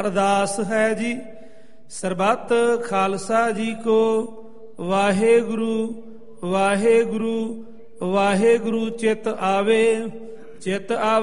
ਅਰਦਾਸ ਹੈ ਜੀ। ਸਰਬੱਤ ਖਾਲਸਾ ਜੀ ਕੋ ਵਾਹਿਗੁਰੂ ਵਾਹਿਗੁਰੂ ਵਾਹਿਗੁਰੂ। ਚਿਤ ਆਵੇ